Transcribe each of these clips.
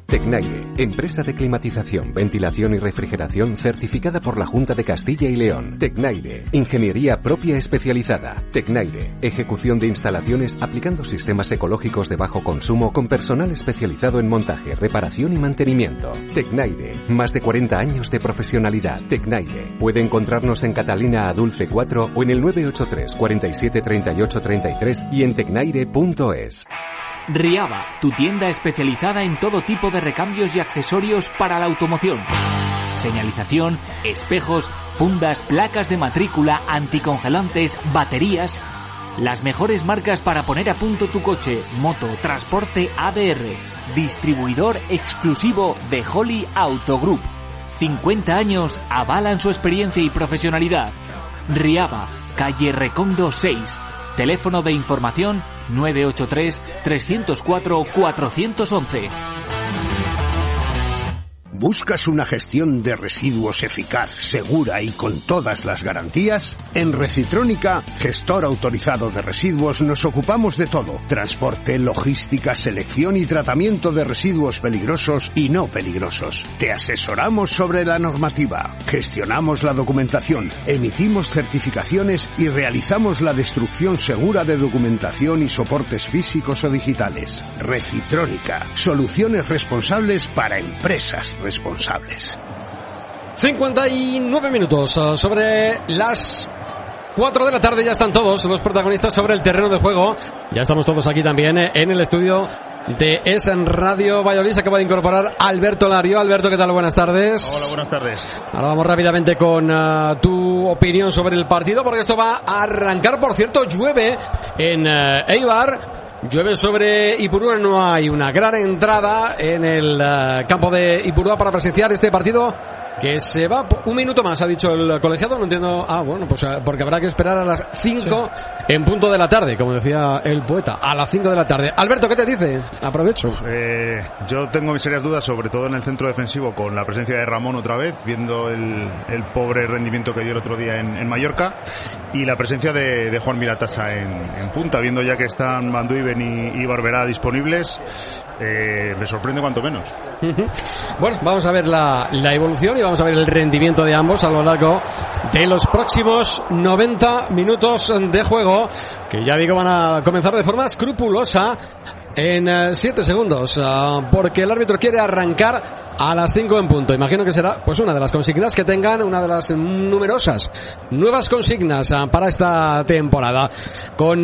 Tecnaire, empresa de climatización, ventilación y refrigeración certificada por la Junta de Castilla y León. Tecnaire, ingeniería propia especializada. Tecnaire, ejecución de instalaciones aplicando sistemas ecológicos de bajo consumo con personal especializado en montaje, reparación y mantenimiento. Tecnaire, más de 40 años de profesionalidad. Tecnaire, puede encontrarnos en Catalina Adulce 4 o en el 983 47 38 33 y en tecnaire.es. Riava, tu tienda especializada en todo tipo de recambios y accesorios para la automoción. Señalización, espejos, fundas, placas de matrícula, anticongelantes, baterías. Las mejores marcas para poner a punto tu coche, moto, transporte ADR. Distribuidor exclusivo de Holly Auto Group. 50 años avalan su experiencia y profesionalidad. Riava, calle Recondo 6. Teléfono de información 983 304 411. ¿Buscas una gestión de residuos eficaz, segura y con todas las garantías? En Recitrónica, gestor autorizado de residuos, nos ocupamos de todo. Transporte, logística, selección y tratamiento de residuos peligrosos y no peligrosos. Te asesoramos sobre la normativa, gestionamos la documentación, emitimos certificaciones y realizamos la destrucción segura de documentación y soportes físicos o digitales. Recitrónica, soluciones responsables para empresas responsables. 59 minutos sobre las 4 de la tarde. Ya están todos los protagonistas sobre el terreno de juego. Ya estamos todos aquí también en el estudio de ES Radio Valladolid. Se acaba de incorporar Alberto Lario. Alberto, ¿qué tal? Buenas tardes. Hola, buenas tardes. Ahora vamos rápidamente con tu opinión sobre el partido, porque esto va a arrancar. Por cierto, llueve en Eibar. Llueve sobre Ipurúa, no hay una gran entrada en el campo de Ipurúa para presenciar este partido que se va un minuto más, ha dicho el colegiado. No entiendo. Bueno, pues porque habrá que esperar a las 5 en punto de la tarde, como decía el poeta, a las 5 de la tarde. Alberto, ¿qué te dice? Aprovecho. Yo tengo mis serias dudas, sobre todo en el centro defensivo, con la presencia de Ramón otra vez, viendo el pobre rendimiento que dio el otro día en Mallorca, y la presencia de Juan Miratasa en punta, viendo ya que están Manduiben y Barberá disponibles. Me sorprende cuanto menos. Bueno, vamos a ver la evolución y vamos a ver el rendimiento de ambos a lo largo de los próximos 90 minutos de juego, que ya digo van a comenzar de forma escrupulosa en 7 segundos, porque el árbitro quiere arrancar a las 5 en punto. Imagino que será pues una de las consignas que tengan, una de las numerosas nuevas consignas para esta temporada, con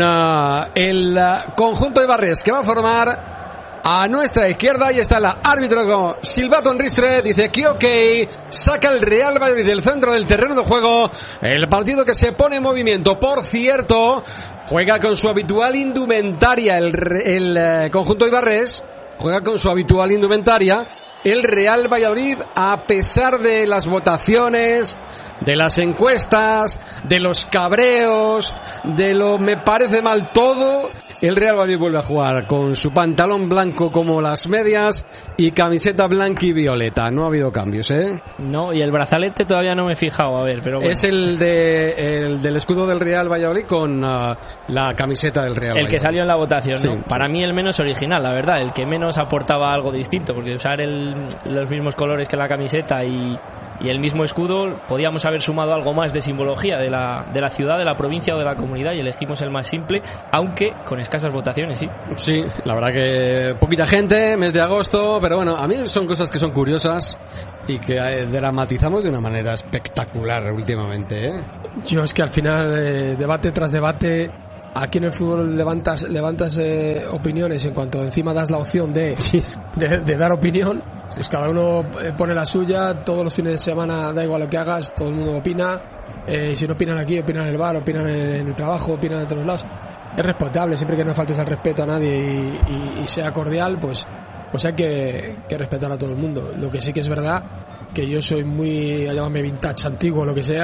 el conjunto de Barres, que va a formar a nuestra izquierda. Ahí está el árbitro Silvato Enristre. Dice que ok, saca el Real Valladolid del centro del terreno de juego. El partido que se pone en movimiento. Por cierto, juega con su habitual indumentaria el conjunto Ibarres. Juega con su habitual indumentaria el Real Valladolid, a pesar de las votaciones, de las encuestas, de los cabreos, de lo me parece mal todo. El Real Valladolid vuelve a jugar con su pantalón blanco como las medias y camiseta blanca y violeta. No ha habido cambios, ¿eh? No, y el brazalete todavía no me he fijado, a ver, pero bueno. Es el del escudo del Real Valladolid con la camiseta del Real Valladolid. El que salió en la votación, sí, ¿no? sí. Para mí el menos original, la verdad, el que menos aportaba algo distinto, porque usar los mismos colores que la camiseta y el mismo escudo, podíamos haber sumado algo más de simbología de la ciudad, de la provincia o de la comunidad, y elegimos el más simple, aunque con escasas votaciones, sí. Sí, la verdad que poquita gente, mes de agosto, pero bueno, a mí son cosas que son curiosas y que dramatizamos de una manera espectacular últimamente, ¿eh? Yo es que al final, debate tras debate, aquí en el fútbol levantas opiniones, en cuanto encima das la opción de dar opinión, pues cada uno pone la suya. Todos los fines de semana, da igual lo que hagas, todo el mundo opina. Si no opinan aquí, opinan en el bar, opinan en el trabajo, opinan en todos lados. Es respetable, siempre que no faltes al respeto a nadie y sea cordial, pues hay que respetar a todo el mundo. Lo que sí que es verdad, que yo soy muy, llámame vintage, antiguo, lo que sea,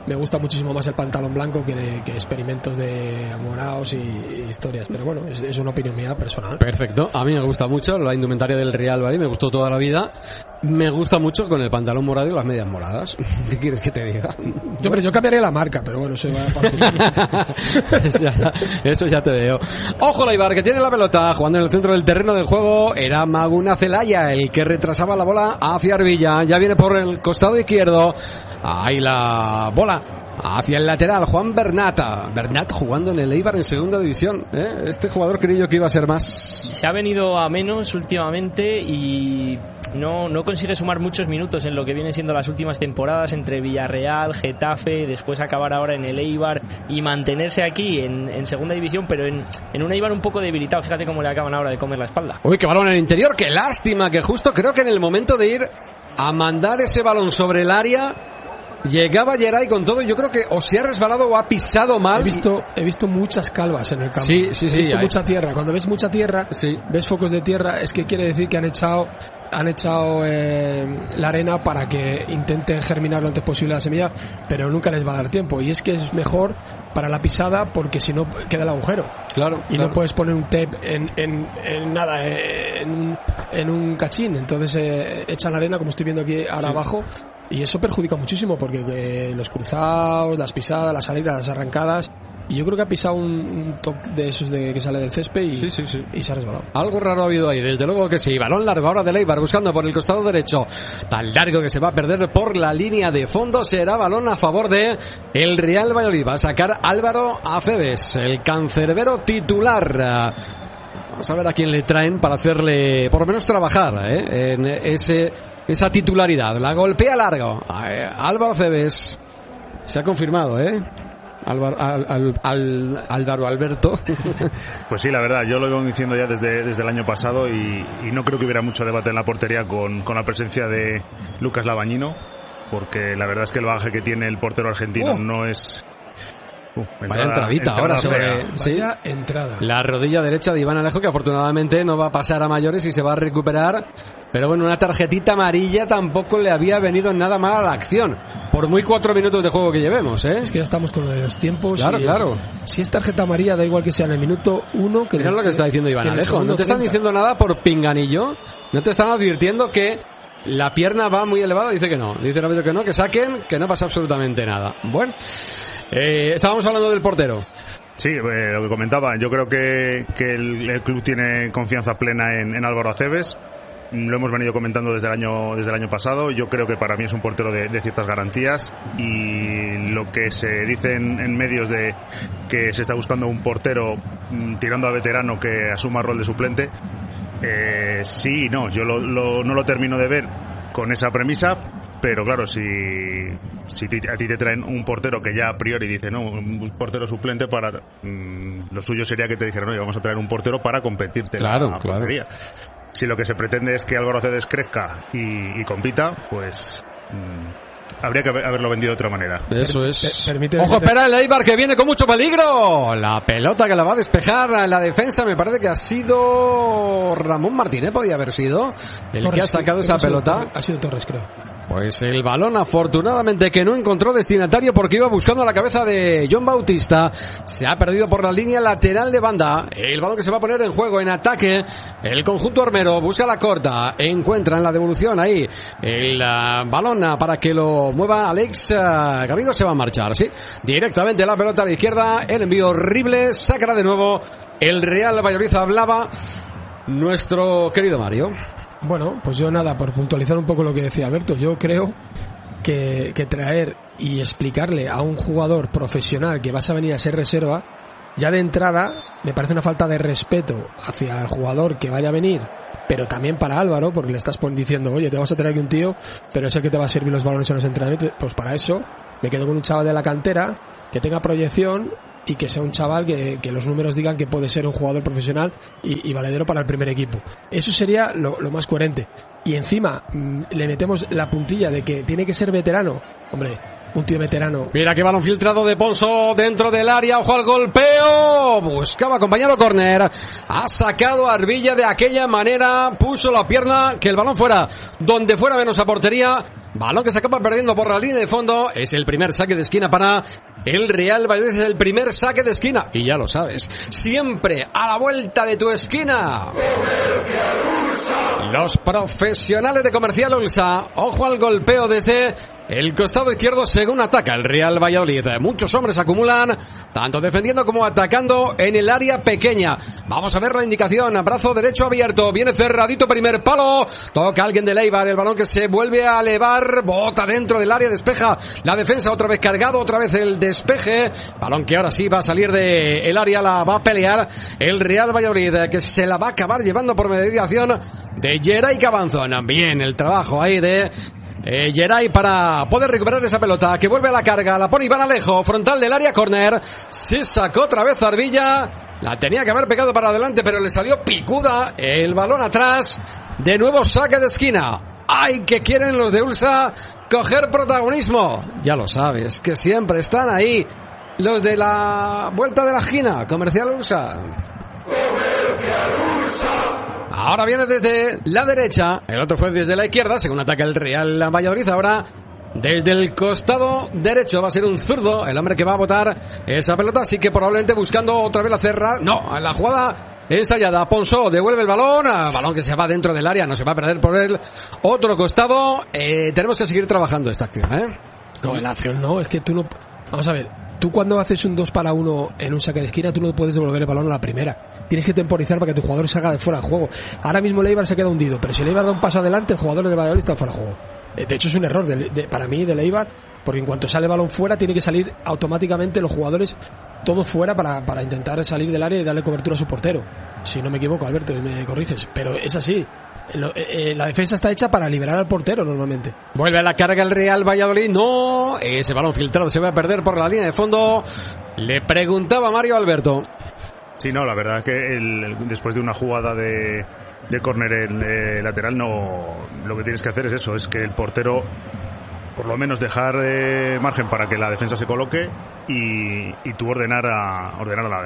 me gusta muchísimo más el pantalón blanco que experimentos de morados y historias, pero bueno, es una opinión mía personal. Perfecto, a mí me gusta mucho la indumentaria del Real Valladolid, me gustó toda la vida, me gusta mucho con el pantalón morado y las medias moradas. ¿Qué quieres que te diga? Yo cambiaría la marca, pero bueno, eso va eso ya te veo. Ojo, Leibar, que tiene la pelota, jugando en el centro del terreno del juego, era Maguna Zelaya el que retrasaba la bola hacia Arvilla, ya viene por el costado izquierdo, ahí la bola hacia el lateral, Juan Bernat jugando en el Eibar en segunda división, este jugador creí yo que iba a ser más. Se ha venido a menos últimamente y no consigue sumar muchos minutos en lo que vienen siendo las últimas temporadas entre Villarreal, Getafe, después acabar ahora en el Eibar y mantenerse aquí en segunda división, pero en un Eibar un poco debilitado. Fíjate cómo le acaban ahora de comer la espalda. Uy, qué balón en el interior, qué lástima, que justo creo que en el momento de ir a mandar ese balón sobre el área llegaba Geray con todo, yo creo que o se ha resbalado o ha pisado mal. He visto muchas calvas en el campo. Sí. He visto mucha tierra. Cuando ves mucha tierra, ves focos de tierra, es que quiere decir que han echado la arena para que intenten germinar lo antes posible la semilla, pero nunca les va a dar tiempo. Y es que es mejor para la pisada porque si no queda el agujero. Claro. No puedes poner un tape en un cachín. Entonces echan la arena, como estoy viendo aquí ahora abajo. Y eso perjudica muchísimo porque los cruzados, las pisadas, las salidas, las arrancadas. Y yo creo que ha pisado un toque de esos que sale del césped y se ha resbalado. Algo raro ha habido ahí, desde luego que sí. Balón largo ahora de Leibar buscando por el costado derecho. Tan largo que se va a perder por la línea de fondo. Será balón a favor de el Real Valladolid. Va a sacar Álvaro Aceves, el cancerbero titular. Vamos a ver a quién le traen para hacerle por lo menos trabajar en esa titularidad. La golpea largo. Álvaro Aceves. Se ha confirmado, Álvaro Alberto. Pues sí, la verdad, yo lo vengo diciendo ya desde el año pasado y no creo que hubiera mucho debate en la portería con la presencia de Lucas Labañino, porque la verdad es que el bagaje que tiene el portero argentino no es... Vaya entradita ahora sobre entrada. La rodilla derecha de Iván Alejo, que afortunadamente no va a pasar a mayores y se va a recuperar, pero bueno, una tarjetita amarilla tampoco le había venido nada mal a la acción, por muy 4 minutos de juego que llevemos, Es que ya estamos con lo de los tiempos. Claro. Si es tarjeta amarilla, da igual que sea en el minuto 1. Mira lo que está diciendo Iván Alejo, no te están diciendo nada por pinganillo, no te están advirtiendo que la pierna va muy elevada. Dice que no, dice el árbitro que no, que saquen, que no pasa absolutamente nada. Bueno, estábamos hablando del portero. Sí, lo que comentaba, yo creo que el club tiene confianza plena en Álvaro Aceves. Lo hemos venido comentando desde el año pasado. Yo creo que para mí es un portero de ciertas garantías, y lo que se dice en medios de que se está buscando un portero tirando a veterano que asuma rol de suplente, sí y no. Yo no lo termino de ver con esa premisa, pero claro, si a ti te traen un portero que ya a priori dice no, un portero suplente, para lo suyo sería que te dijeran, oye, vamos a traer un portero para competirte en la portería. Si lo que se pretende es que Álvaro Aceves crezca y compita, pues habría que haberlo vendido de otra manera. Eso es. Ojo, espera el Eibar, que viene con mucho peligro. La pelota que la va a despejar en la defensa, me parece que ha sido Ramón Martínez, podía haber sido el Torres, que ha sacado esa pelota. Ha sido Torres, creo. Pues el balón, afortunadamente, que no encontró destinatario porque iba buscando la cabeza de John Bautista. Se ha perdido por la línea lateral de banda. El balón que se va a poner en juego en ataque. El conjunto armero busca la corta. Encuentra en la devolución ahí el balón para que lo mueva Alex Garrido. Se va a marchar, sí. Directamente la pelota a la izquierda. El envío horrible. Sacará de nuevo el Real Valladolid. Hablaba nuestro querido Mario. Bueno, pues yo nada, por puntualizar un poco lo que decía Alberto, yo creo que traer y explicarle a un jugador profesional que vas a venir a ser reserva, ya de entrada me parece una falta de respeto hacia el jugador que vaya a venir, pero también para Álvaro, porque le estás diciendo, oye, te vamos a traer aquí un tío, pero es el que te va a servir los balones en los entrenamientos. Pues para eso me quedo con un chaval de la cantera que tenga proyección y que sea un chaval que los números digan que puede ser un jugador profesional y valedero para el primer equipo. Eso sería lo más coherente. Y encima le metemos la puntilla de que tiene que ser veterano. Hombre, un tío veterano. Mira qué balón filtrado de Ponso dentro del área, ojo al golpeo, buscaba compañero córner, ha sacado a Arbilla de aquella manera, puso la pierna, que el balón fuera donde fuera menos a portería, balón que se acaba perdiendo por la línea de fondo, es el primer saque de esquina para el Real Valladolid, es el primer saque de esquina, y ya lo sabes, siempre a la vuelta de tu esquina. Los profesionales de Comercial Ulsa, ojo al golpeo desde el costado izquierdo según ataca el Real Valladolid. Muchos hombres acumulan, tanto defendiendo como atacando en el área pequeña. Vamos a ver la indicación, brazo derecho abierto, viene cerradito, primer palo, toca alguien de Eibar, el balón que se vuelve a elevar, bota dentro del área, despeja la defensa, otra vez cargado, otra vez el despeje, balón que ahora sí va a salir del área, la va a pelear el Real Valladolid, que se la va a acabar llevando por mediación de Geray Cabanzón. Bien el trabajo ahí de Geray para poder recuperar esa pelota, que vuelve a la carga, la pone Iván Alejo, frontal del área, córner, se sacó otra vez Arbilla, la tenía que haber pegado para adelante pero le salió picuda, el balón atrás, de nuevo saque de esquina. ¡Ay, que quieren los de Ulsa coger protagonismo! Ya lo sabes, que siempre están ahí los de la vuelta de la esquina, Comercial Ulsa. Ahora viene desde la derecha, el otro fue desde la izquierda, según ataca el Real Valladolid, ahora desde el costado derecho va a ser un zurdo, el hombre que va a botar esa pelota, así que probablemente buscando otra vez la cerra, no, la jugada ensayada, Ponso devuelve el balón, balón que se va dentro del área, no se va a perder por el otro costado, tenemos que seguir trabajando esta acción, No, la acción no, es que tú no, vamos a ver, tú cuando haces un 2-1 en un saque de esquina, tú no puedes devolver el balón a la primera. Tienes que temporizar para que tu jugador salga de fuera del juego. Ahora mismo el Eibar se queda hundido, pero si el Eibar da un paso adelante, el jugador del Valladolid está fuera del juego. De hecho, es un error para mí del Eibar, porque en cuanto sale el balón fuera, tiene que salir automáticamente los jugadores todos fuera para intentar salir del área y darle cobertura a su portero. Si no me equivoco, Alberto, me corriges. Pero es así. La defensa está hecha para liberar al portero normalmente. Vuelve a la carga el Real Valladolid. No, ese balón filtrado se va a perder por la línea de fondo. Le preguntaba Mario Alberto. Sí, no, la verdad es que después de una jugada de córner lateral, no, lo que tienes que hacer es eso, es que el portero por lo menos dejar margen para que la defensa se coloque y tú ordenar a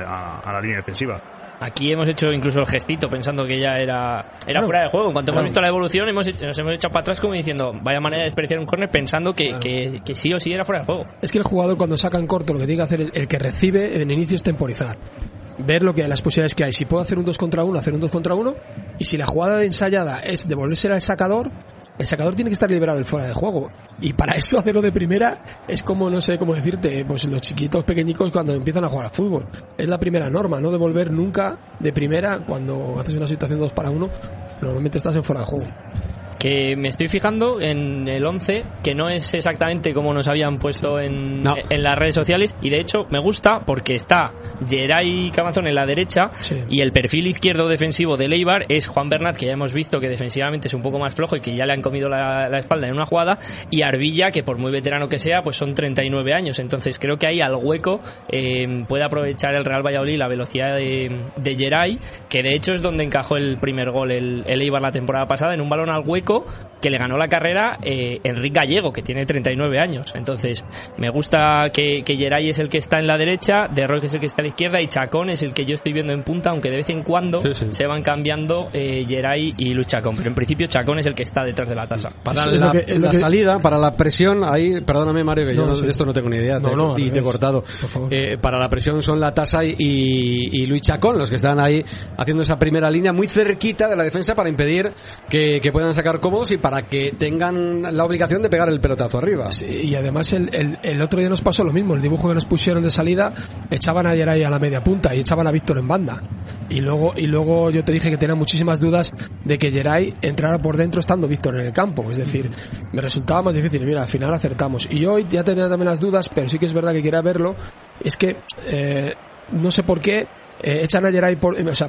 la línea defensiva. Aquí hemos hecho incluso el gestito pensando que ya era claro, fuera de juego. En cuanto hemos visto la evolución nos hemos echado para atrás como diciendo vaya manera de desperdiciar un córner pensando que sí o sí era fuera de juego. Es que el jugador cuando saca en corto lo que tiene que hacer el que recibe en inicio es temporizar, ver las posibilidades que hay. Si puedo hacer un 2 contra 1, hacer un 2 contra 1, y si la jugada de ensayada es devolvérsela al sacador, el sacador tiene que estar liberado del fuera de juego, y para eso hacerlo de primera es como, no sé cómo decirte, pues los chiquitos pequeñicos cuando empiezan a jugar al fútbol, es la primera norma, no devolver nunca de primera cuando haces una situación 2-1, normalmente estás en fuera de juego. Que me estoy fijando en el 11, que no es exactamente como nos habían puesto en las redes sociales, y de hecho me gusta porque está Geray Cabanzón en la derecha, sí, y el perfil izquierdo defensivo de Eibar es Juan Bernat, que ya hemos visto que defensivamente es un poco más flojo y que ya le han comido la espalda en una jugada, y Arbilla, que por muy veterano que sea, pues son 39 años, entonces creo que ahí al hueco puede aprovechar el Real Valladolid la velocidad de Geray, que de hecho es donde encajó el primer gol el Eibar la temporada pasada, en un balón al hueco que le ganó la carrera Enrique Gallego, que tiene 39 años. Entonces me gusta que Geray es el que está en la derecha, De Roy es el que está a la izquierda, y Chacón es el que yo estoy viendo en punta, aunque de vez en cuando se van cambiando Geray y Luis Chacón, pero en principio Chacón es el que está detrás de la tasa. Para la salida, para la presión, ahí, perdóname Mario, que yo de esto no tengo ni idea, y te he cortado. Para la presión son la tasa y Luis Chacón los que están ahí haciendo esa primera línea muy cerquita de la defensa para impedir que puedan sacar cómodos y para que tengan la obligación de pegar el pelotazo arriba. Sí, y además el otro día nos pasó lo mismo, el dibujo que nos pusieron de salida, echaban a Geray a la media punta y echaban a Víctor en banda, y luego yo te dije que tenía muchísimas dudas de que Geray entrara por dentro estando Víctor en el campo, es decir, me resultaba más difícil, y mira, al final acertamos, y yo hoy ya tenía también las dudas, pero sí que es verdad que quería verlo, es que no sé por qué meten a Geray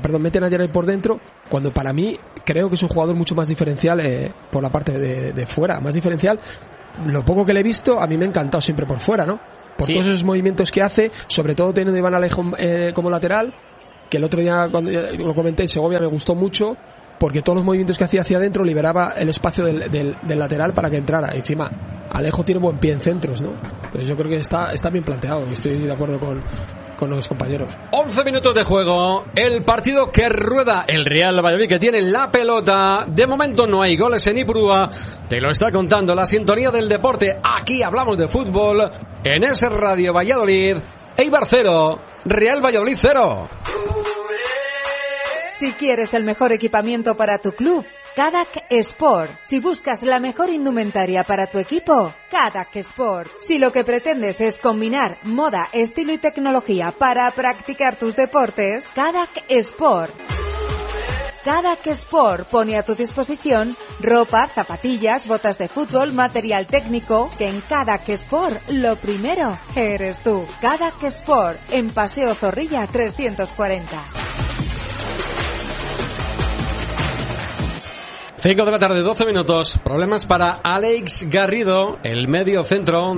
por dentro, cuando para mí creo que es un jugador mucho más diferencial por la parte de fuera, más diferencial. Lo poco que le he visto, a mí me ha encantado siempre por fuera, ¿no? Por todos esos movimientos que hace, sobre todo teniendo a Iván Alejo como lateral, que el otro día cuando lo comenté en Segovia me gustó mucho, porque todos los movimientos que hacía hacia adentro liberaba el espacio del lateral para que entrara. Encima Alejo tiene buen pie en centros, ¿no? Entonces yo creo que está bien planteado, estoy de acuerdo con los compañeros. 11 minutos de juego, el partido que rueda el Real Valladolid, que tiene la pelota. De momento no hay goles en Ipurúa, te lo está contando la sintonía del deporte. Aquí hablamos de fútbol en ese Radio Valladolid. Eibar 0, Real Valladolid 0. Si quieres el mejor equipamiento para tu club, Cadac Sport. Si buscas la mejor indumentaria para tu equipo, Cadac Sport. Si lo que pretendes es combinar moda, estilo y tecnología para practicar tus deportes, Cadac Sport. Cadac Sport pone a tu disposición ropa, zapatillas, botas de fútbol, material técnico, que en Cadac Sport lo primero eres tú. Cadac Sport, en Paseo Zorrilla 340. 5 de la tarde, 12 minutos. Problemas para Alex Garrido, el medio centro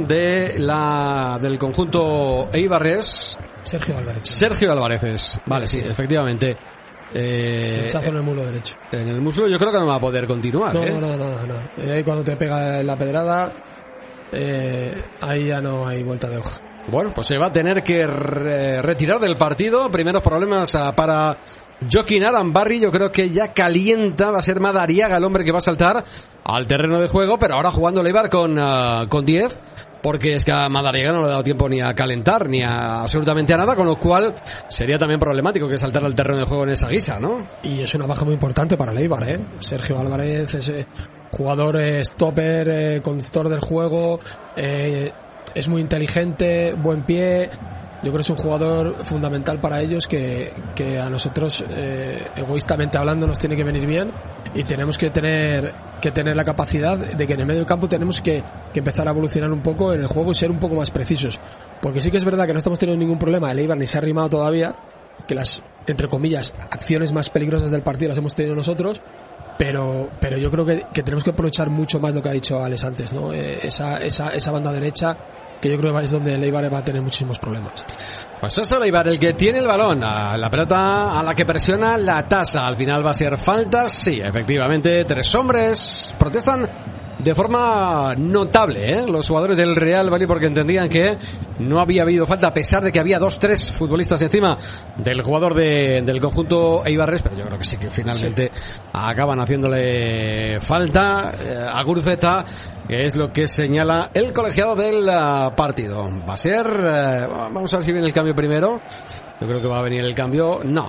del conjunto eibarrés. Sergio Álvarez. Vale, sí, efectivamente. Pinchazo en el muslo derecho. En el muslo yo creo que no va a poder continuar. No. Ahí cuando te pega la pedrada, ahí ya no hay vuelta de hoja. Bueno, pues se va a tener que retirar del partido. Primeros problemas para Joaquín Arambarri. Yo creo que ya calienta. Va a ser Madariaga el hombre que va a saltar al terreno de juego, pero ahora jugando el Eibar con 10, porque es que a Madariaga no le ha dado tiempo ni a calentar ni a absolutamente a nada, con lo cual sería también problemático que saltara al terreno de juego en esa guisa, ¿no? Y es una baja muy importante para el Eibar, ¿eh? Sergio Álvarez es jugador stopper, conductor del juego, es muy inteligente, buen pie. Yo creo que es un jugador fundamental para ellos que a nosotros, egoístamente hablando, nos tiene que venir bien, y tenemos que tener la capacidad de que en el medio del campo tenemos que empezar a evolucionar un poco en el juego y ser un poco más precisos, porque sí que es verdad que no estamos teniendo ningún problema, el Eibar ni se ha arrimado todavía, que las, entre comillas, acciones más peligrosas del partido las hemos tenido nosotros, pero yo creo que tenemos que aprovechar mucho más lo que ha dicho Alex antes, ¿no? Esa banda derecha, que yo creo que es donde el Eibar va a tener muchísimos problemas. Pues es el Eibar el que tiene el balón, la pelota a la que presiona la tasa. Al final va a ser falta, sí, efectivamente. 3 hombres protestan de forma notable, los jugadores del Real Valladolid, porque entendían que no había habido falta, a pesar de que había 2-3 futbolistas encima del jugador del conjunto eibarrés, pero yo creo que sí que finalmente acaban haciéndole falta a Guruceta, que es lo que señala el colegiado del partido. Va a ser, vamos a ver si viene el cambio primero. Yo creo que va a venir el cambio. No,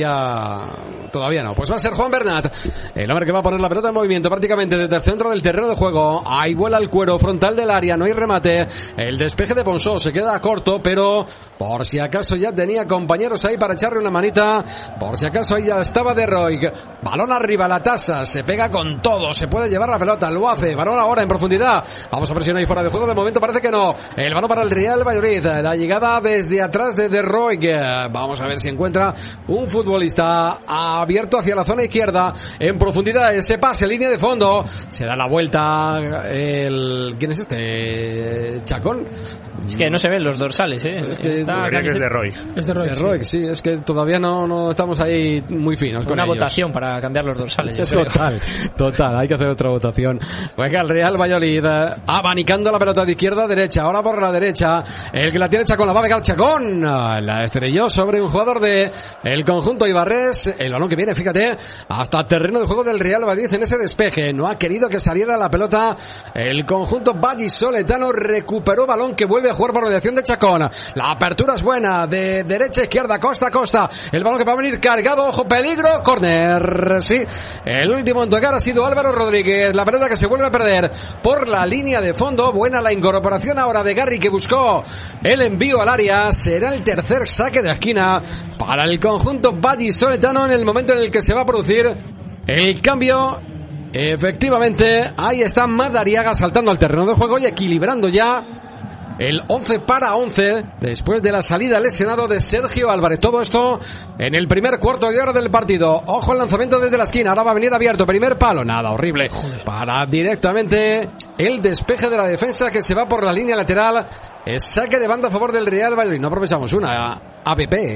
todavía no. Pues va a ser Juan Bernat, el hombre que va a poner la pelota en movimiento prácticamente desde el centro del terreno de juego. Ahí vuela el cuero frontal del área, no hay remate. El despeje de Ponsó se queda corto, pero por si acaso ya tenía compañeros ahí para echarle una manita. Por si acaso ahí ya estaba De Roig. Balón arriba, la tasa, se pega con todo, se puede llevar la pelota, lo hace. Balón ahora en profundidad. Vamos a presionar ahí fuera de juego. De momento parece que no. El balón para el Real Valladolid. La llegada desde atrás de Roig. Vamos a ver si encuentra un futbolista abierto hacia la zona izquierda, en profundidad, ese pase, línea de fondo, se da la vuelta ¿quién es este? Chacón. Es que no se ven los dorsales, Es que es de Roig. Es de Roig, sí, es que todavía no estamos ahí muy finos con una ellos. Votación para cambiar los dorsales. Total, hay que hacer otra votación. Juega el Real Valladolid, abanicando la pelota de izquierda a derecha, ahora por la derecha, el que la tiene Chacón, la va a pegar Chacón, la estrelló sobre un jugador de el conjunto ibarrés, el balón que viene, fíjate, hasta terreno de juego del Real Valladolid en ese despeje, no ha querido que saliera la pelota, el conjunto vallisoletano recuperó balón que vuelve a jugar por mediación de Chacón, la apertura es buena, de derecha a izquierda, costa a costa, el balón que va a venir cargado, ojo, peligro, córner, sí, el último en tocar ha sido Álvaro Rodríguez, la pelota que se vuelve a perder por la línea de fondo, buena la incorporación ahora de Garri que buscó el envío al área, será el tercer saque de esquina para el conjunto vallisoletano en el momento en el que se va a producir el cambio. Efectivamente, ahí está Madariaga saltando al terreno de juego y equilibrando ya el 11 para 11 después de la salida lesionado de Sergio Álvarez. Todo esto en el primer cuarto de hora del partido. Ojo al lanzamiento desde la esquina, ahora va a venir abierto, primer palo, nada, horrible, para directamente el despeje de la defensa que se va por la línea lateral. Es saque de banda a favor del Real Valladolid. No aprovechamos una APP,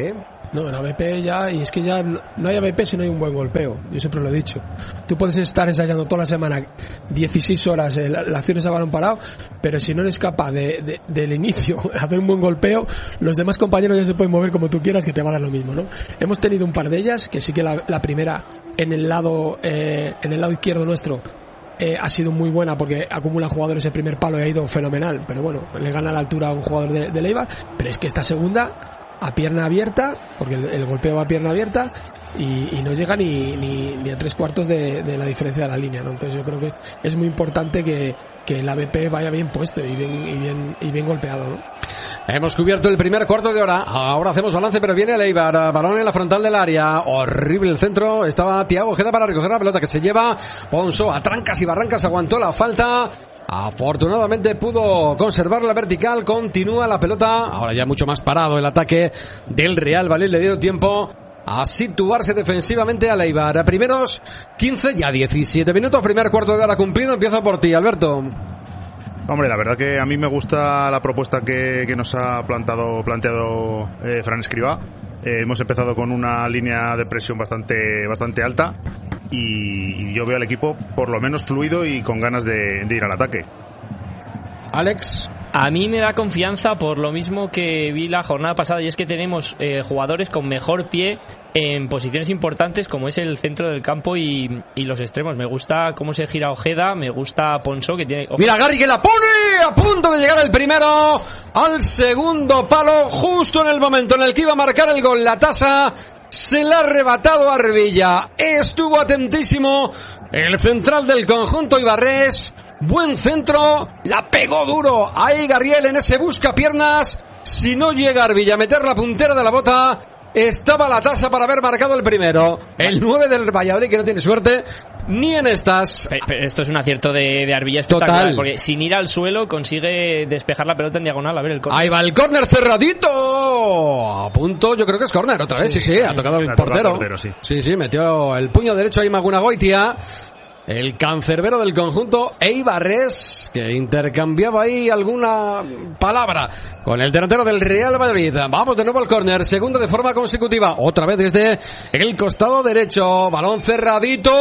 No, en ABP ya, y es que ya no hay ABP si no hay un buen golpeo. Yo siempre lo he dicho. Tú puedes estar ensayando toda la semana 16 horas la acciones a balón parado, pero si no eres capaz del inicio hacer un buen golpeo, los demás compañeros ya se pueden mover como tú quieras, que te va a dar lo mismo, ¿no? Hemos tenido un par de ellas, que sí que la primera en el lado izquierdo nuestro ha sido muy buena porque acumula jugadores el primer palo y ha ido fenomenal, pero bueno, le gana la altura a un jugador de Eibar. Pero es que esta segunda a pierna abierta, porque el golpeo va a pierna abierta y no llega ni a 3/4 de la diferencia de la línea, ¿no? Entonces yo creo que es muy importante que el ABP vaya bien puesto y bien golpeado, ¿no? Hemos cubierto el primer cuarto de hora. Ahora hacemos balance, pero viene el Eibar. Balón en la frontal del área. Horrible el centro. Estaba Thiago Ojeda para recoger la pelota que se lleva Ponso. A trancas y barrancas aguantó la falta. Afortunadamente pudo conservar la vertical. Continúa la pelota. Ahora ya mucho más parado el ataque del Real Valladolid. Le dio tiempo a situarse defensivamente al Eibar. A primeros 15, ya 17 minutos. Primer cuarto de hora cumplido. Empiezo por ti, Alberto. Hombre, la verdad que a mí me gusta la propuesta que nos ha planteado Fran Escribá. Hemos empezado con una línea de presión bastante alta y yo veo al equipo por lo menos fluido y con ganas de ir al ataque. Alex. A mí me da confianza por lo mismo que vi la jornada pasada, y es que tenemos jugadores con mejor pie en posiciones importantes, como es el centro del campo y los extremos. Me gusta cómo se gira Ojeda, me gusta Ponso, que tiene... Mira, Garri que la pone a punto de llegar el primero al segundo palo, justo en el momento en el que iba a marcar el gol. La tasa se la ha arrebatado a Arbilla. Estuvo atentísimo el central del conjunto ibarrés. Buen centro, la pegó duro ahí Garriel en ese buscapiernas. Si no llega Arbilla a meter la puntera de la bota, estaba la tasa para haber marcado el primero. El 9 del Valladolid, que no tiene suerte ni en estas. Pero esto es un acierto de Arbilla espectacular. Total. Porque sin ir al suelo consigue despejar la pelota en diagonal. A ver el córner. Ahí va el córner cerradito. A punto, yo creo que es córner otra vez. Sí, ha tocado el portero. Sí, metió el puño derecho ahí Magunagoitia. El cancerbero del conjunto eibarrés, que intercambiaba ahí alguna palabra con el delantero del Real Madrid. Vamos de nuevo al córner, segundo de forma consecutiva, otra vez desde el costado derecho, balón cerradito,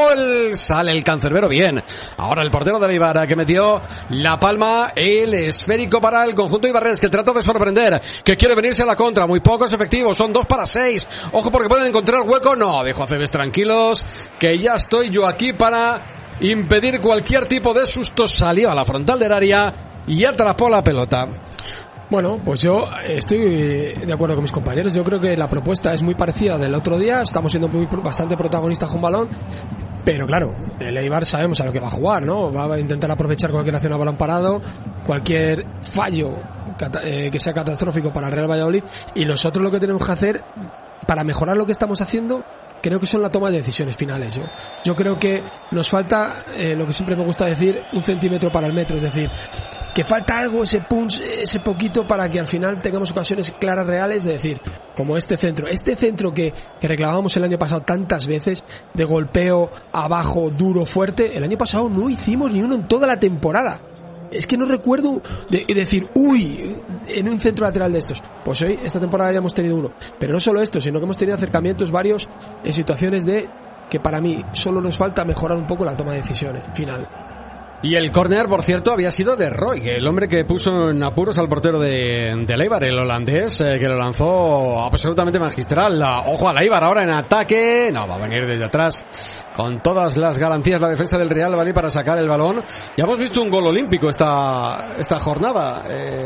sale el cancerbero bien. Ahora el portero del Eibar, que metió la palma, el esférico para el conjunto eibarrés, que trata de sorprender, que quiere venirse a la contra. Muy pocos efectivos, son 2 para 6. Ojo porque pueden encontrar hueco. No, dejo a Cebes tranquilos, que ya estoy yo aquí para impedir cualquier tipo de susto. Salió a la frontal del área y atrapó la pelota. Bueno, pues yo estoy de acuerdo con mis compañeros. Yo creo que la propuesta es muy parecida del otro día. Estamos siendo bastante protagonistas con balón. Pero claro, el Eibar sabemos a lo que va a jugar, ¿no? Va a intentar aprovechar cualquier acción a balón parado, cualquier fallo que sea catastrófico para el Real Valladolid. Y nosotros lo que tenemos que hacer para mejorar lo que estamos haciendo, creo que son la toma de decisiones finales. Yo creo que nos falta, lo que siempre me gusta decir, 1 centímetro para el metro. Es decir, que falta algo, ese punch, ese poquito, para que al final tengamos ocasiones claras, reales, de decir, como este centro que reclamábamos el año pasado tantas veces, de golpeo abajo, duro, fuerte. El año pasado no hicimos ni uno en toda la temporada. Es que no recuerdo decir, uy, en un centro lateral de estos. Pues hoy, esta temporada ya hemos tenido uno. Pero no solo esto, sino que hemos tenido acercamientos varios en situaciones que para mí solo nos falta mejorar un poco la toma de decisiones final. Y el córner, por cierto, había sido de Roy, el hombre que puso en apuros al portero de Eibar, el holandés, que lo lanzó absolutamente magistral. Ojo al Eibar ahora en ataque. No, va a venir desde atrás con todas las garantías la defensa del Real Valladolid para sacar el balón. Ya hemos visto un gol olímpico esta jornada.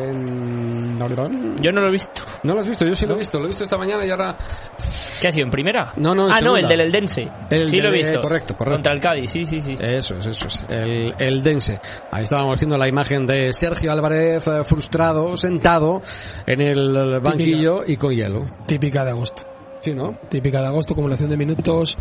Yo no lo he visto. ¿No lo has visto? Yo sí lo he visto esta mañana y ahora... ¿Qué ha sido, en primera? No, el del Eldense. Sí lo he visto. Correcto. Contra el Cádiz, sí. Eso es. El Eldense. Ahí estábamos viendo la imagen de Sergio Álvarez frustrado, sentado en el banquillo y con hielo. Típica de agosto. Sí, ¿no? Típica de agosto, acumulación de minutos.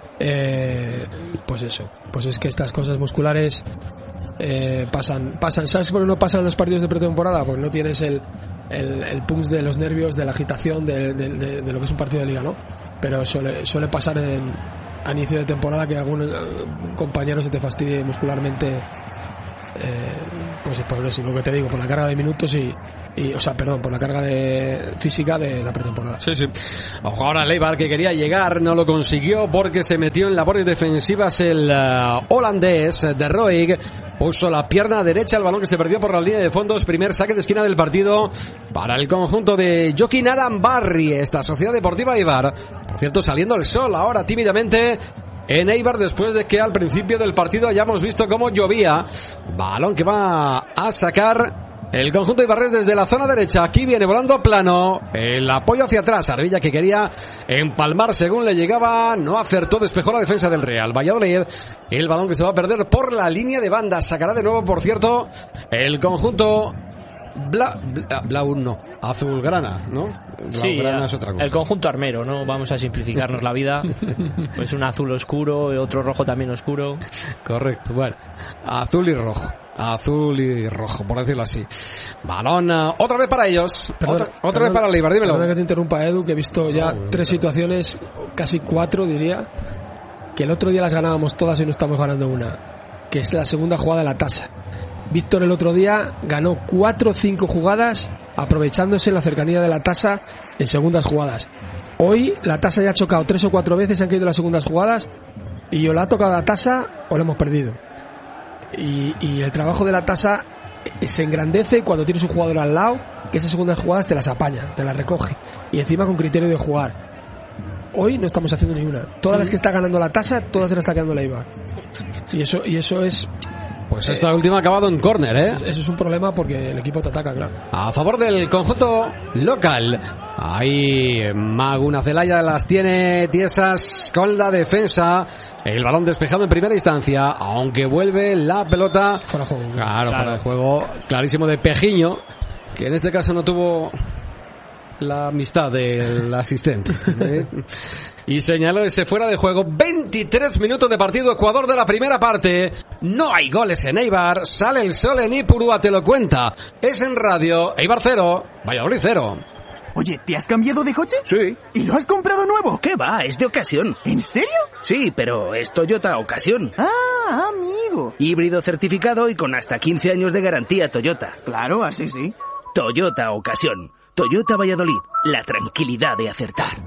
Pues eso. Pues es que estas cosas musculares pasan. ¿Sabes por qué no pasan los partidos de pretemporada? Porque no tienes el punch de los nervios, de la agitación de lo que es un partido de liga, ¿no? Pero suele pasar a inicio de temporada que algún compañero se te fastidie muscularmente, pues por eso, lo que te digo, por la carga de minutos por la carga física de la pretemporada. Sí. Ojo ahora Leibar, que quería llegar, no lo consiguió porque se metió en labores defensivas el holandés de Roig. Puso la pierna derecha al balón que se perdió por la línea de fondos. Primer saque de esquina del partido para el conjunto de Joaquín Arambarri, esta Sociedad Deportiva Eibar. Por cierto, saliendo el sol ahora tímidamente en Eibar, después de que al principio del partido hayamos visto cómo llovía. Balón que va a sacar el conjunto Eibarrés desde la zona derecha. Aquí viene volando a plano. El apoyo hacia atrás. Arbilla, que quería empalmar según le llegaba. No acertó, despejó la defensa del Real Valladolid. El balón que se va a perder por la línea de banda. Sacará de nuevo, por cierto, el conjunto azulgrana, ¿no? Blaugrana es otra cosa. El conjunto armero, ¿no? Vamos a simplificarnos la vida. Pues un azul oscuro, otro rojo también oscuro. Correcto, bueno, azul y rojo, por decirlo así. Balón, otra vez para ellos. Otra vez para el Eibar, dímelo. Perdona que te interrumpa, Edu, que he visto ya 3 situaciones, casi 4 diría, que el otro día las ganábamos todas y no estamos ganando una, que es la segunda jugada de la tasa. Víctor el otro día ganó 4 o 5 jugadas aprovechándose en la cercanía de la tasa en segundas jugadas. Hoy la tasa ya ha chocado 3 o 4 veces, han caído las segundas jugadas y o la ha tocado la tasa o la hemos perdido. Y el trabajo de la tasa se engrandece cuando tienes un jugador al lado que esas segundas jugadas te las apaña, te las recoge y encima con criterio de jugar. Hoy no estamos haciendo ni una. Todas las que está ganando la tasa, todas se las está quedando la Eibar. Y eso es... Pues esta última ha acabado en córner, ¿eh? Eso es un problema porque el equipo te ataca, claro. A favor del conjunto local. Ahí Maguna Zelaya las tiene tiesas con la defensa. El balón despejado en primera instancia, aunque vuelve la pelota. Fuera de juego. Claro, fuera de juego. Clarísimo de Pejiño, que en este caso no tuvo la amistad del asistente, ¿eh? Y señaló ese fuera de juego. 23 minutos de partido, Ecuador de la primera parte. No hay goles en Eibar. Sale el sol en Ipurúa, te lo cuenta. Es en radio. Eibar 0, Valladolid 0. Oye, ¿te has cambiado de coche? Sí. ¿Y lo has comprado nuevo? ¿Qué va? Es de ocasión. ¿En serio? Sí, pero es Toyota Ocasión. Ah, amigo. Híbrido certificado y con hasta 15 años de garantía Toyota. Claro, así sí. Toyota Ocasión. Toyota Valladolid. La tranquilidad de acertar.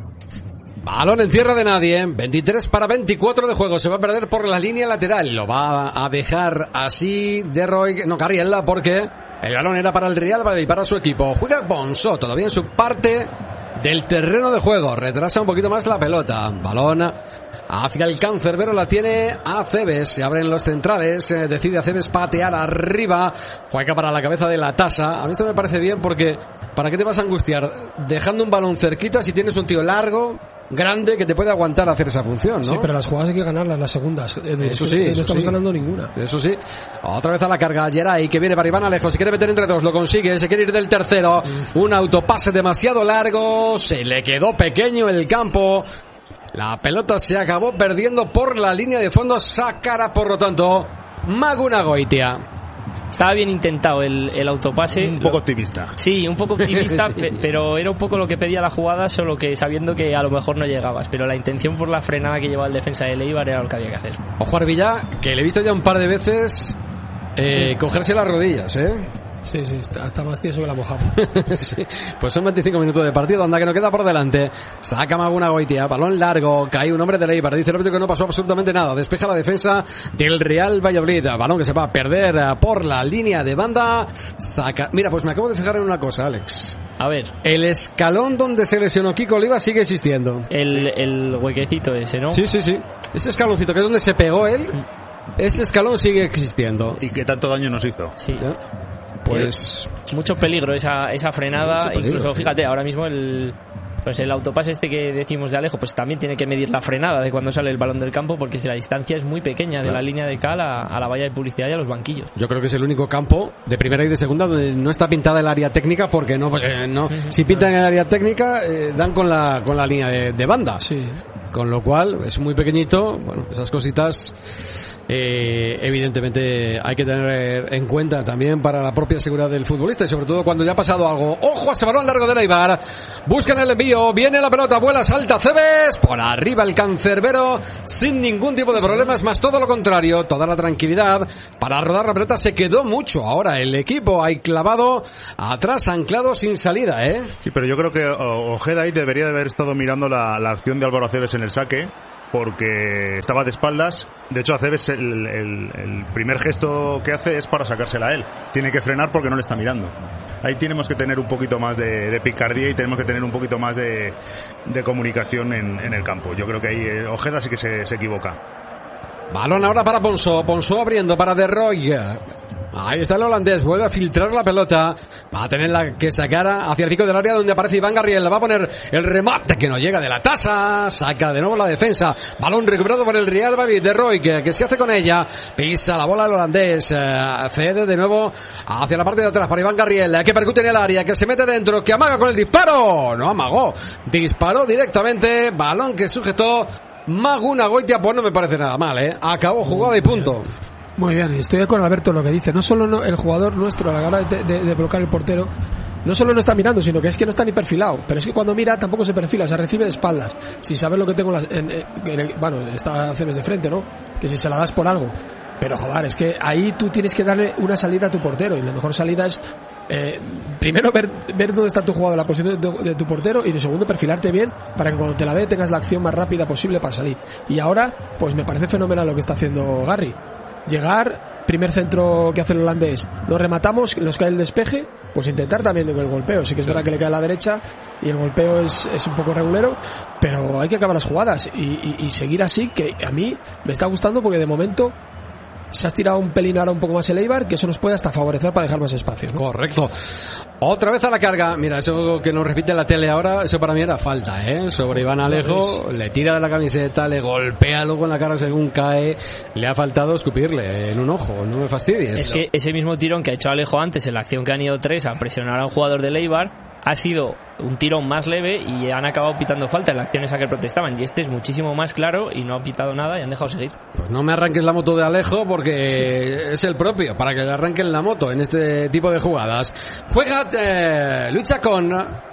Balón en tierra de nadie. 23 para 24 de juego. Se va a perder por la línea lateral. Lo va a dejar así de Roig. No, Carriela, porque el balón era para el Real Valladolid, para su equipo. Juega Bonso, todavía en su parte del terreno de juego. Retrasa un poquito más la pelota. Balón hacia el cancerbero, la tiene Aceves. Se abren los centrales. Decide Aceves patear arriba. Juega para la cabeza de la tasa. A mí esto me parece bien porque ¿para qué te vas a angustiar dejando un balón cerquita si tienes un tío largo, grande, que te puede aguantar hacer esa función, ¿no? Sí, pero las jugadas hay que ganarlas, las segundas. Eso sí. No eso estamos sí. ganando ninguna. Eso sí. Otra vez a la carga. Geray, que viene para Iván Alejo. Se quiere meter entre dos. Lo consigue. Se quiere ir del tercero. Un autopase demasiado largo. Se le quedó pequeño el campo. La pelota se acabó perdiendo por la línea de fondo. Sacará, por lo tanto, Maguna Goitia. Estaba bien intentado el autopase. Un poco optimista. Sí, un poco optimista, pero era un poco lo que pedía la jugada, solo que sabiendo que a lo mejor no llegabas. Pero la intención por la frenada que llevaba el defensa de Eibar era lo que había que hacer. Ojo Arbilla, que le he visto ya un par de veces cogerse las rodillas, ¿eh? Sí, está más tieso que la mojamos. Sí, pues son 25 minutos de partido, anda que no queda por delante. Saca Maguna Goitia, balón largo, cae un hombre de Eibar, dice el árbitro que no pasó absolutamente nada, despeja la defensa del Real Valladolid, balón que se va a perder por la línea de banda. Saca, mira, pues me acabo de fijar en una cosa, Alex. A ver. El escalón donde se lesionó Kiko Oliva sigue existiendo. El huequecito ese, ¿no? Sí. Ese escaloncito que es donde se pegó él, ese escalón sigue existiendo. ¿Y qué tanto daño nos hizo? Sí. Pues mucho peligro esa frenada, peligro, incluso sí. Fíjate, ahora mismo el autopase este que decimos de Alejo, pues también tiene que medir la frenada de cuando sale el balón del campo, porque si la distancia es muy pequeña de la línea de cal a la valla de publicidad y a los banquillos. Yo creo que es el único campo de primera y de segunda donde no está pintada el área técnica, porque no si pintan el área técnica dan con la línea de banda. Sí. Con lo cual es muy pequeñito, bueno, esas cositas que evidentemente hay que tener en cuenta también para la propia seguridad del futbolista y sobre todo cuando ya ha pasado algo. Ojo a ese balón largo de Eibar, buscan el envío, viene la pelota, vuela, salta Cebes, por arriba el cancerbero sin ningún tipo de problemas, más todo lo contrario, toda la tranquilidad para rodar la pelota. Se quedó mucho ahora el equipo ahí clavado atrás, anclado sin salida, Sí, pero yo creo que Ojeda ahí debería de haber estado mirando la acción de Álvaro Acebes en el saque, porque estaba de espaldas. De hecho, Acebes el primer gesto que hace es para sacársela a él. Tiene que frenar porque no le está mirando. Ahí tenemos que tener un poquito más de picardía y tenemos que tener un poquito más de comunicación en el campo. Yo creo que ahí Ojeda sí que se equivoca. Balón ahora para Ponsó abriendo para De Roy. Ahí está el holandés, vuelve a filtrar la pelota, va a tenerla que sacar hacia el pico del área donde aparece Iván Garriel, va a poner el remate que no llega de la tasa, saca de nuevo la defensa, balón recuperado por el Real Madrid. De Roy que se hace con ella, pisa la bola el holandés, cede de nuevo hacia la parte de atrás para Iván Garriel, que percute en el área, que se mete dentro, que amaga con el disparo, no amagó, disparó directamente, balón que sujetó Maguna Goitia. Pues no me parece nada mal, acabó jugada y punto. Muy bien, estoy con Alberto en lo que dice. No solo el jugador nuestro a la hora de bloquear el portero, no solo no está mirando, sino que es que no está ni perfilado. Pero es que cuando mira tampoco se perfila, se recibe de espaldas. Sin saber lo que tengo bueno, está Cebes de frente, ¿no? Que si se la das por algo. Pero joder, es que ahí tú tienes que darle una salida a tu portero. Y la mejor salida es primero ver dónde está tu jugador, la posición de tu portero, y de segundo perfilarte bien para que cuando te la dé tengas la acción más rápida posible para salir. Y ahora, pues me parece fenomenal lo que está haciendo Garri. Llegar, primer centro que hace el holandés, lo rematamos, nos cae el despeje, pues intentar también con el golpeo. Sí que es verdad que le cae a la derecha y el golpeo es un poco regulero, pero hay que acabar las jugadas y seguir así, que a mí me está gustando porque de momento se ha estirado un pelín ahora un poco más el Eibar, que eso nos puede hasta favorecer para dejar más espacio, ¿no? Correcto. Otra vez a la carga. Mira, eso que nos repite la tele ahora, eso para mí era falta, sobre Iván Alejo, le tira de la camiseta, le golpea luego en la cara según cae, le ha faltado escupirle en un ojo, no me fastidies. Es que ese mismo tirón que ha hecho Alejo antes en la acción que han ido 3 a presionar a un jugador del Eibar ha sido un tirón más leve y han acabado pitando falta en la acción esa que protestaban, y este es muchísimo más claro y no ha pitado nada y han dejado seguir. Pues no me arranques la moto de Alejo porque es el propio para que le arranquen la moto en este tipo de jugadas. Juega Luis Chacón,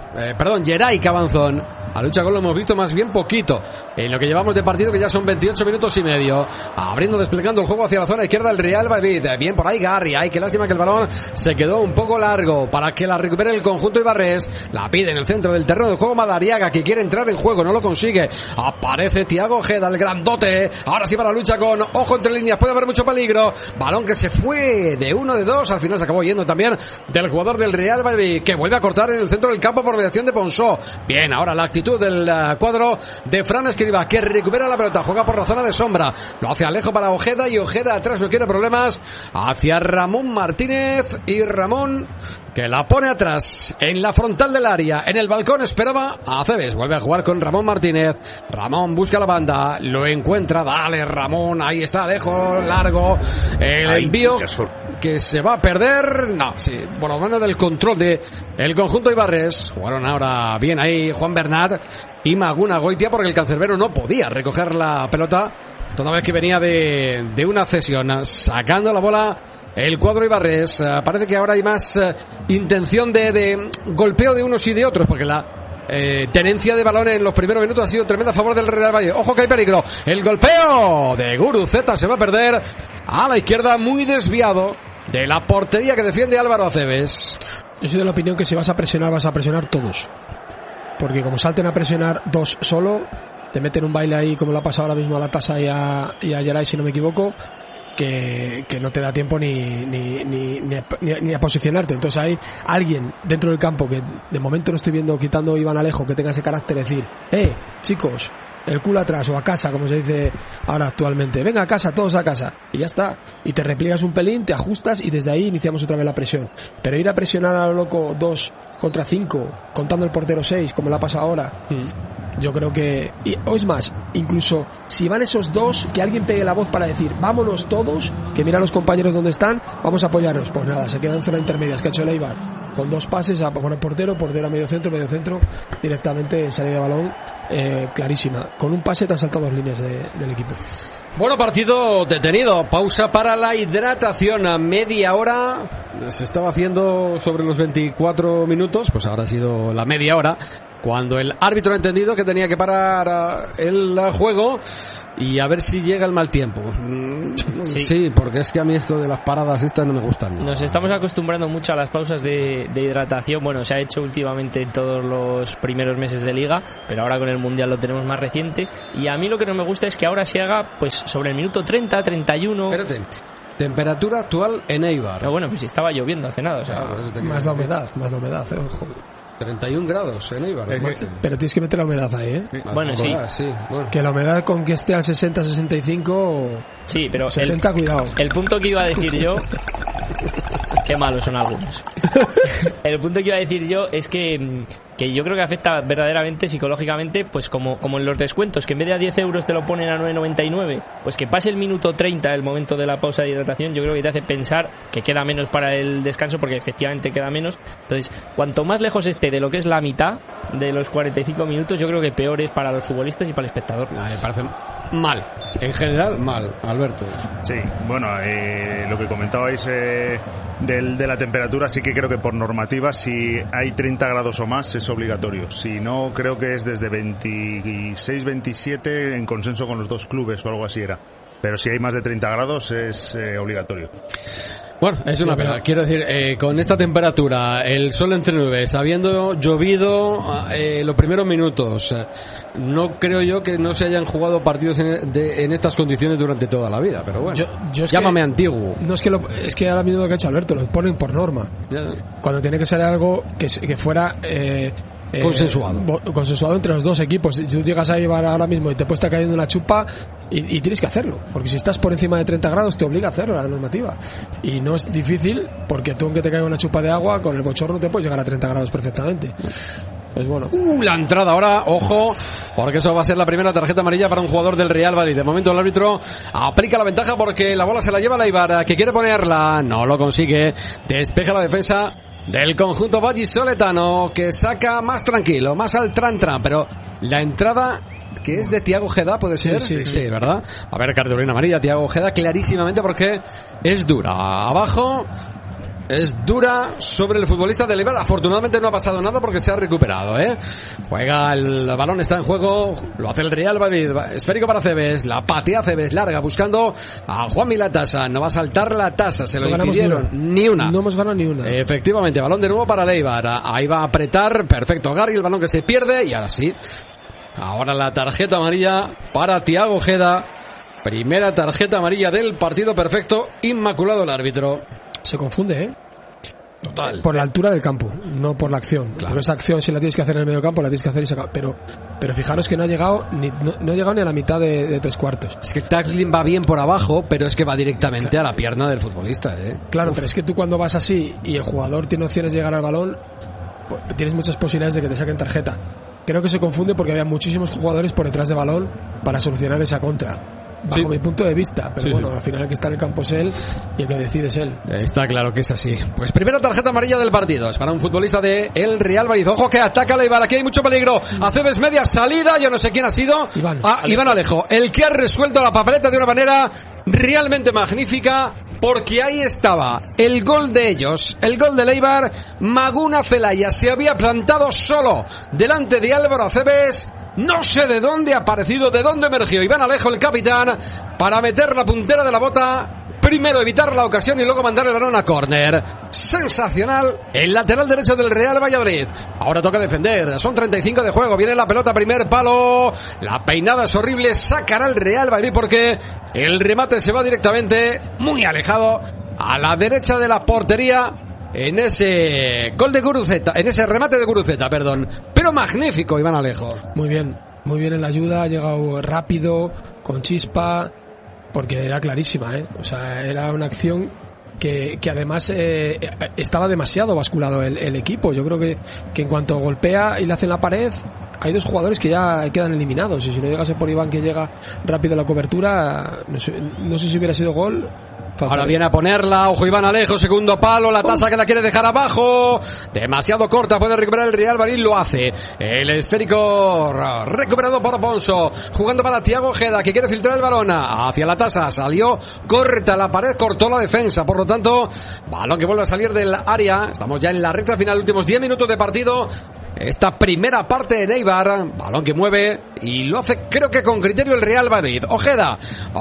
Geray Cabanzón. A Luis Chacón lo hemos visto más bien poquito en lo que llevamos de partido, que ya son 28 minutos y medio. Abriendo, desplegando el juego hacia la zona izquierda del Real Madrid. Bien por ahí Garri. Ay, qué lástima que el balón se quedó un poco largo para que la recupere el conjunto ibarrés. La pide en el centro del terreno de juego Madariaga, que quiere entrar en juego, no lo consigue. Aparece Thiago Ojeda, el grandote. Ahora sí para Luis Chacón. Ojo entre líneas, puede haber mucho peligro. Balón que se fue de 1 de 2. Al final se acabó yendo también del jugador del Real Madrid, que vuelve a cortar en el centro del campo por mediación de Ponsó. Bien, ahora la actitud del cuadro de Fran Escribá, que recupera la pelota, juega por la zona de sombra, lo hace Alejo para Ojeda, y Ojeda atrás no quiere problemas hacia Ramón Martínez, y Ramón que la pone atrás en la frontal del área, en el balcón esperaba a Cebes, vuelve a jugar con Ramón Martínez. Ramón busca la banda, lo encuentra, dale Ramón, ahí está Alejo, largo el envío que se va a perder, no, sí, por lo menos del control de el conjunto ibarres. Jugaron ahora bien ahí Juan Bernat y Maguna Goitia, porque el cancerbero no podía recoger la pelota toda vez que venía de una cesión, sacando la bola el cuadro ibarres. Parece que ahora hay más intención de golpeo de unos y de otros, porque la tenencia de balón en los primeros minutos ha sido tremenda a favor del Real Madrid. Ojo que hay peligro, el golpeo de Guruceta se va a perder a la izquierda, muy desviado de la portería que defiende Álvaro Acebes. Yo soy de la opinión que si vas a presionar todos, porque como salten a presionar dos solo, te meten un baile ahí como lo ha pasado ahora mismo a la Tasa y a Geray, si no me equivoco, que no te da tiempo ni a posicionarte. Entonces hay alguien dentro del campo que de momento no estoy viendo, quitando Iván Alejo, que tenga ese carácter de decir, chicos, el culo atrás, o a casa, como se dice ahora actualmente, venga a casa, todos a casa, y ya está, y te repliegas un pelín, te ajustas y desde ahí iniciamos otra vez la presión. Pero ir a presionar a lo loco 2 contra 5, contando el portero 6, como le ha pasado ahora, Yo creo que, o es más, incluso si van esos dos, que alguien pegue la voz para decir vámonos todos, que mira a los compañeros donde están, vamos a apoyarnos. Pues nada, se quedan en zona intermedia, que ha hecho el Eibar con 2 pases a por el portero a medio centro, directamente en salida de balón clarísima. Con un pase te han saltado 2 líneas del equipo. Bueno, partido detenido. Pausa para la hidratación a media hora. Se estaba haciendo sobre los 24 minutos, pues ahora ha sido la media hora, cuando el árbitro ha entendido que tenía que parar el juego y a ver si llega el mal tiempo. Sí, porque es que a mí esto de las paradas estas no me gustan. Nos estamos acostumbrando mucho a las pausas de hidratación. Bueno, se ha hecho últimamente en todos los primeros meses de liga, pero ahora con el Mundial lo tenemos más reciente. Y a mí lo que no me gusta es que ahora se haga pues sobre el minuto 30, 31... Espérate. Temperatura actual en Eibar. Pero bueno, pues si estaba lloviendo hace nada, o sea, más la humedad, ojo. 31 grados en Eibar. Pero tienes que meter la humedad ahí, ¿eh? Bueno, sí. Bueno. Que la humedad con que esté al 60-65... Sí, pero 70, cuidado. El punto que iba a decir yo... Qué malos son algunos. El punto que iba a decir yo es que yo creo que afecta verdaderamente psicológicamente, pues como en los descuentos, que en vez de a 10 euros te lo ponen a 9,99, pues que pase el minuto 30, el momento de la pausa de hidratación, yo creo que te hace pensar que queda menos para el descanso, porque efectivamente queda menos. Entonces, cuanto más lejos esté de lo que es la mitad de los 45 minutos, yo creo que peor es para los futbolistas y para el espectador. Me parece mal, en general mal, Alberto. Sí, bueno, lo que comentabais de la temperatura, sí que creo que por normativa, si hay 30 grados o más es obligatorio. Si no, creo que es desde 26, 27 en consenso con los 2 clubes o algo así era. Pero si hay más de 30 grados es obligatorio. Bueno, es una pena. Quiero decir, con esta temperatura, el sol entre nubes, habiendo llovido los primeros minutos, no creo yo que no se hayan jugado partidos en estas condiciones durante toda la vida. Pero bueno, yo es llámame que, antiguo. No es que ahora mismo lo que ha hecho Alberto, lo ponen por norma. Cuando tiene que ser algo que fuera... consensuado entre los 2 equipos. Si tú llegas a Eibar ahora mismo y te puede estar cayendo una chupa y tienes que hacerlo, porque si estás por encima de 30 grados te obliga a hacerlo la normativa, y no es difícil, porque tú aunque te caiga una chupa de agua con el bochorno te puedes llegar a 30 grados perfectamente. Pues bueno. La entrada ahora, ojo, porque eso va a ser la primera tarjeta amarilla para un jugador del Real Madrid. De momento el árbitro aplica la ventaja porque la bola se la lleva la Eibar, que quiere ponerla, no lo consigue, despeja la defensa del conjunto vallisoletano, que saca más tranquilo, más al tran-tran, pero la entrada que es de Thiago Ojeda, ¿puede ser? Sí, ¿verdad? A ver, cartulina amarilla, Thiago Ojeda, clarísimamente, porque es dura. Abajo, es dura sobre el futbolista del Eibar. Afortunadamente no ha pasado nada porque se ha recuperado, Juega, el balón está en juego, lo hace el Real Madrid, esférico para Cebes, la patea Cebes, larga, buscando a Juanmi Latasa. No va a saltar la tasa, se lo impidieron, ni una. No hemos ganado ni una. Efectivamente, balón de nuevo para el Eibar. Ahí va a apretar, perfecto Garry, el balón que se pierde, y ahora sí. Ahora la tarjeta amarilla para Thiago Ojeda. Primera tarjeta amarilla del partido, perfecto, inmaculado el árbitro. Se confunde, Total. Por la altura del campo, no por la acción. Claro. Porque esa acción, si la tienes que hacer en el medio campo, la tienes que hacer y sacar. Pero fijaros que no ha llegado ni a la mitad de 3/4. Es que el tackling va bien por abajo, pero es que va directamente a la pierna del futbolista, Claro, pero es que tú cuando vas así y el jugador tiene opciones de llegar al balón, pues tienes muchas posibilidades de que te saquen tarjeta. Creo que se confunde porque había muchísimos jugadores por detrás de balón para solucionar esa contra. Bajo mi punto de vista, pero bueno, al final el que está en el campo es él y el que decide es él. Está claro que es así. Pues primera tarjeta amarilla del partido, es para un futbolista de el Real Madrid. Ojo que ataca la Eibar, aquí hay mucho peligro. Aceves media salida, yo no sé quién ha sido. Iván Alejo, el que ha resuelto la papeleta de una manera realmente magnífica, porque ahí estaba el gol de ellos, el gol del Eibar. Maguna Zelaya se había plantado solo delante de Álvaro Aceves. No sé de dónde ha aparecido, de dónde emergió Iván Alejo, el capitán, para meter la puntera de la bota. Primero evitar la ocasión y luego mandar el balón a córner. Sensacional el lateral derecho del Real Valladolid. Ahora toca defender, son 35 de juego, viene la pelota, primer palo. La peinada es horrible, sacará el Real Valladolid porque el remate se va directamente muy alejado a la derecha de la portería. En ese gol de Guruceta, en ese remate de Guruceta, perdón. Pero magnífico, Iván Alejo. Muy bien en la ayuda, ha llegado rápido, con chispa, porque era clarísima, O sea, era una acción que además estaba demasiado basculado el equipo. Yo creo que en cuanto golpea y le hacen la pared, hay dos jugadores que ya quedan eliminados, y si no llegase por Iván, que llega rápido a la cobertura, no sé si hubiera sido gol. Ahora viene a ponerla, ojo Iván Alejo, segundo palo, la tasa que la quiere dejar abajo, demasiado corta, puede recuperar el Real Madrid, lo hace. El esférico recuperado por Ponso, jugando para Thiago Ojeda, que quiere filtrar el balón hacia la tasa, salió corta la pared, cortó la defensa, por lo tanto, balón que vuelve a salir del área. Estamos ya en la recta final, últimos 10 minutos de partido. Esta primera parte de Eibar, balón que mueve y lo hace, creo que con criterio, el Real Madrid. Ojeda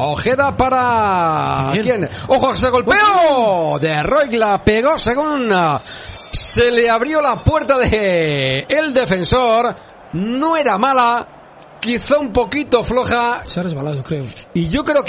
para ¿quién? Ojo, ese golpeo de Roigla, pegó según se le abrió la puerta de el defensor. No era mala, quizá un poquito floja. Se ha resbalado, creo. Y yo creo que